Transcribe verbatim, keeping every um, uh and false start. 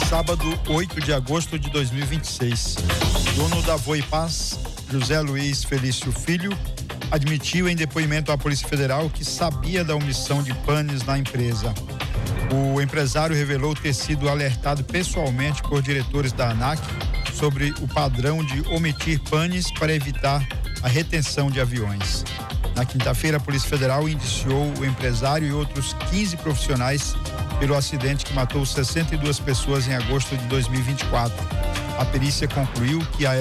sábado, oito de agosto de dois mil e vinte e seis. Dono da Voipaz, José Luiz Felício Filho, admitiu em depoimento à Polícia Federal que sabia da omissão de panes na empresa. O empresário revelou ter sido alertado pessoalmente por diretores da ANAC sobre o padrão de omitir panes para evitar a retenção de aviões. Na quinta-feira, a Polícia Federal indiciou o empresário e outros quinze profissionais pelo acidente que matou sessenta e duas pessoas em agosto de dois mil e vinte e quatro. A perícia concluiu que a